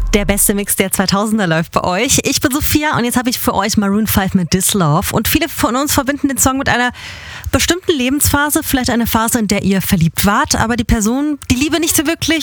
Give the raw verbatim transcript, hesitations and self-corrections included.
Der beste Mix der zweitausender läuft bei euch. Ich bin Sophia und jetzt habe ich für euch Maroon fünf mit This Love. Und viele von uns verbinden den Song mit einer bestimmten Lebensphase, vielleicht eine Phase, in der ihr verliebt wart, aber die Person, die Liebe nicht so wirklich